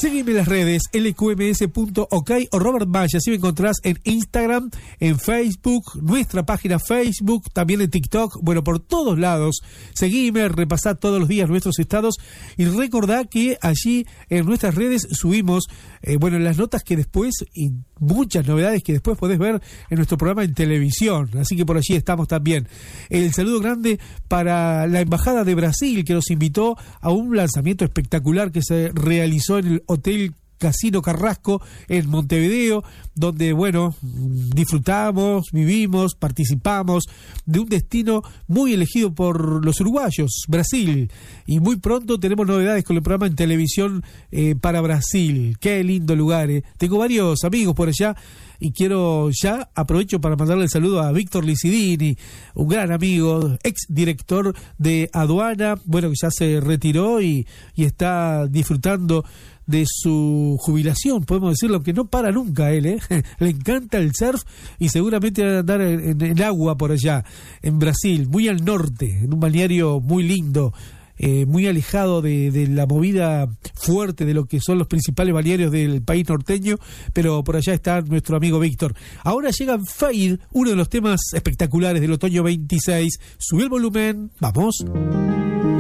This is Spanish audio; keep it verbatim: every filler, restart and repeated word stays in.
Seguime en las redes l q m s punto o k o Robert Maya, así me encontrás en Instagram, en Facebook, nuestra página Facebook, también en TikTok, bueno, por todos lados. Seguime, repasá todos los días nuestros estados y recordá que allí en nuestras redes subimos, eh, bueno, las notas que después y muchas novedades que después podés ver en nuestro programa en televisión, así que por allí estamos también. El saludo grande para la Embajada de Brasil, que nos invitó a un lanzamiento espectacular que se realizó en el Hotel Casino Carrasco en Montevideo, donde, bueno, disfrutamos, vivimos, participamos de un destino muy elegido por los uruguayos, Brasil, y muy pronto tenemos novedades con el programa en televisión eh, para Brasil. Qué lindo lugar, eh. Tengo varios amigos por allá y quiero ya, aprovecho para mandarle el saludo a Víctor Licidini, un gran amigo, ex director de aduana, bueno, que ya se retiró y, y está disfrutando de su jubilación, podemos decirlo, que no para nunca él, ¿eh? Le encanta el surf y seguramente va a andar en, en el agua por allá, en Brasil, muy al norte, en un balneario muy lindo, eh, muy alejado de, de la movida fuerte de lo que son los principales balnearios del país norteño, pero por allá está nuestro amigo Víctor. Ahora llega Fade, uno de los temas espectaculares del otoño veintiséis. Sube el volumen, vamos.